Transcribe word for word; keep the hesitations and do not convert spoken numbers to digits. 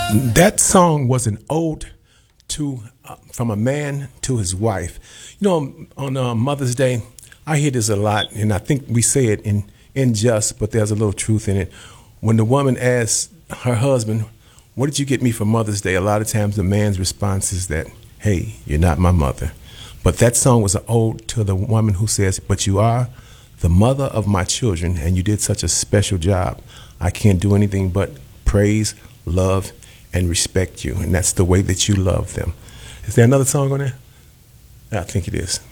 That song was an ode to uh, from a man to his wife. You know, on uh, Mother's Day, I hear this a lot, and I think we say it in in jest, but there's a little truth in it. When the woman asks her husband, "What did you get me for Mother's Day?" A lot of times the man's response is that, "Hey, you're not my mother." But that song was an ode to the woman who says, "But you are the mother of my children, and you did such a special job. I can't do anything but praise, love, and respect you." And that's the way that you love them. Is there another song on there? I think it is.